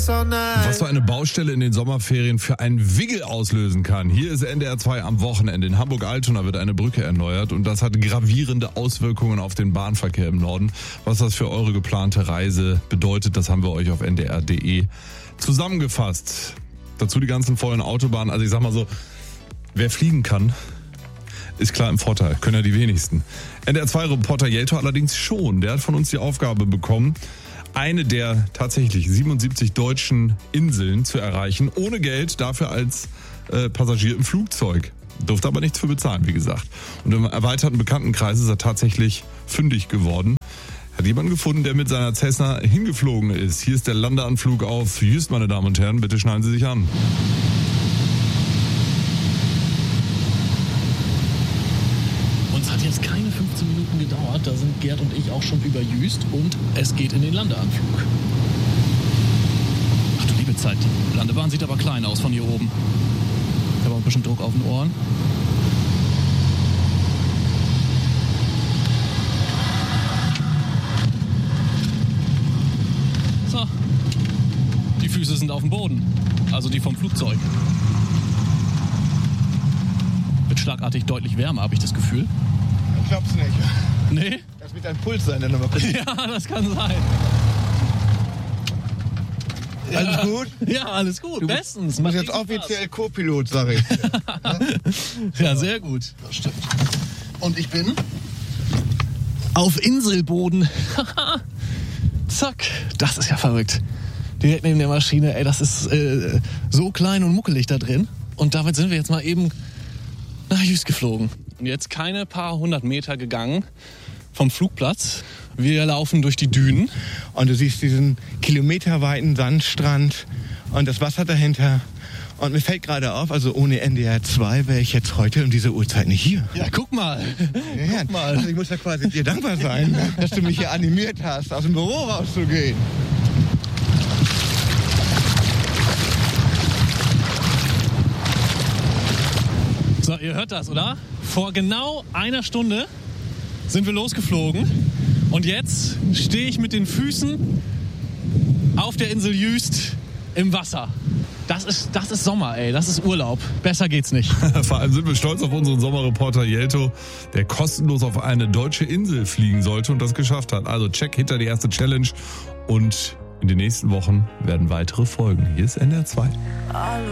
Was so eine Baustelle in den Sommerferien für einen Wiggle auslösen kann. Hier ist NDR 2 am Wochenende. In Hamburg-Altona wird eine Brücke erneuert und das hat gravierende Auswirkungen auf den Bahnverkehr im Norden. Was das für eure geplante Reise bedeutet, das haben wir euch auf ndr.de zusammengefasst. Dazu die ganzen vollen Autobahnen. Also ich sag mal so, wer fliegen kann, ist klar im Vorteil. Können ja die wenigsten. NDR 2-Reporter Jelto allerdings schon. Der hat von uns die Aufgabe bekommen, eine der tatsächlich 77 deutschen Inseln zu erreichen, ohne Geld, dafür als Passagier im Flugzeug. Durfte aber nichts für bezahlen, wie gesagt. Und im erweiterten Bekanntenkreis ist er tatsächlich fündig geworden. Hat jemanden gefunden, der mit seiner Cessna hingeflogen ist. Hier ist der Landeanflug auf Jüst, meine Damen und Herren. Bitte schneiden Sie sich an. Uns hat jetzt keine 15 Minuten gedauert. Da sind Gerd und ich auch schon über Jüst und es geht in den Landeanflug. Ach du liebe Zeit, die Landebahn sieht aber klein aus von hier oben. Ich habe auch ein bisschen Druck auf den Ohren. So, die Füße sind auf dem Boden, also die vom Flugzeug. Wird schlagartig deutlich wärmer, habe ich das Gefühl. Ich glaub's nicht. Nee? Das wird ein Puls sein, dann nochmal kurz. Ja, das kann sein. Alles gut? Ja, alles gut. Bestens. Du bist jetzt offiziell Co-Pilot, sag ich. Ja, sehr gut. Das stimmt. Und ich bin? Auf Inselboden. Zack. Das ist ja verrückt. Direkt neben der Maschine. Ey, das ist so klein und muckelig da drin. Und damit sind wir jetzt mal eben nach Jüst geflogen. Und jetzt keine paar hundert Meter gegangen vom Flugplatz. Wir laufen durch die Dünen. Und du siehst diesen kilometerweiten Sandstrand und das Wasser dahinter. Und mir fällt gerade auf, also ohne NDR 2 wäre ich jetzt heute um diese Uhrzeit nicht hier. Ja, guck mal. Ja, Guck mal. Also ich muss ja quasi dir dankbar sein, dass du mich hier animiert hast, aus dem Büro rauszugehen. So, ihr hört das, oder? Vor genau einer Stunde sind wir losgeflogen. Und jetzt stehe ich mit den Füßen auf der Insel Jüst im Wasser. Das ist Sommer, ey. Das ist Urlaub. Besser geht's nicht. Vor allem sind wir stolz auf unseren Sommerreporter Jelto, der kostenlos auf eine deutsche Insel fliegen sollte und das geschafft hat. Also check hinter die erste Challenge und in den nächsten Wochen werden weitere folgen. Hier ist NDR 2.